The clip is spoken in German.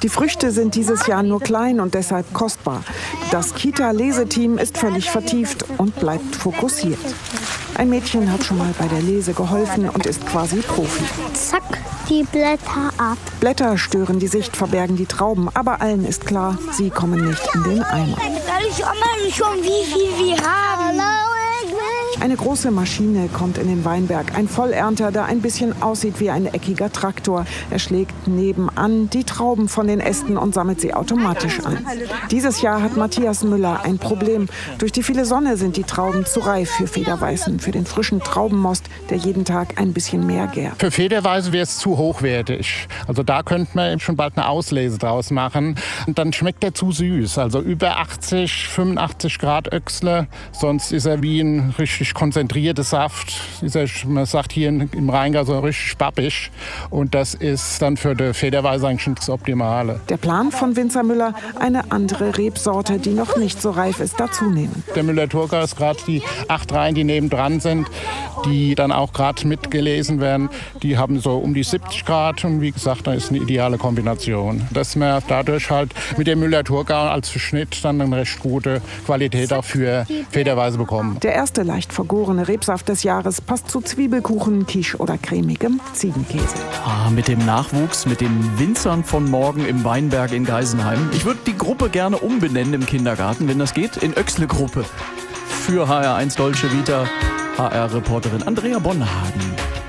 Die Früchte sind dieses Jahr nur klein und deshalb kostbar. Das Kita-Leseteam ist völlig vertieft und bleibt fokussiert. Ein Mädchen hat schon mal bei der Lese geholfen und ist quasi Profi. Zack, die Blätter ab. Blätter stören die Sicht, verbergen die Trauben. Aber allen ist klar, sie kommen nicht in den Eimer. Schon wie viel wir haben. Eine große Maschine kommt in den Weinberg. Ein Vollernter, der ein bisschen aussieht wie ein eckiger Traktor. Er schlägt nebenan die Trauben von den Ästen und sammelt sie automatisch ein. Dieses Jahr hat Matthias Müller ein Problem. Durch die viele Sonne sind die Trauben zu reif für Federweißen, für den frischen Traubenmost, der jeden Tag ein bisschen mehr gärt. Für Federweißen wäre es zu hochwertig. Also da könnte man schon bald eine Auslese draus machen. Und dann schmeckt er zu süß. Also über 80, 85 Grad Öchsle. Sonst ist er wie ein richtig konzentrierter Saft. Man sagt hier im Rheingau so richtig pappig. Und das ist dann für die Federweiße eigentlich das Optimale. Der Plan von Winzer Müller, eine andere Rebsorte, die noch nicht so reif ist, dazunehmen. Der Müller-Thurgau ist gerade die 8 Reihen, die nebendran sind, die dann auch gerade mitgelesen werden. Die haben so um die 70 Grad und wie gesagt, da ist eine ideale Kombination. Dass man dadurch halt mit dem Müller-Thurgau als Verschnitt dann eine recht gute Qualität auch für Federweiße bekommen. Der erste leicht vergorene Rebsaft des Jahres passt zu Zwiebelkuchen, Quiche oder cremigem Ziegenkäse. Mit dem Nachwuchs, mit den Winzern von morgen im Weinberg in Geisenheim. Ich würde die Gruppe gerne umbenennen im Kindergarten, wenn das geht, in Oechsle-Gruppe. Für HR1 Dolce Vita, HR-Reporterin Andrea Bonhagen.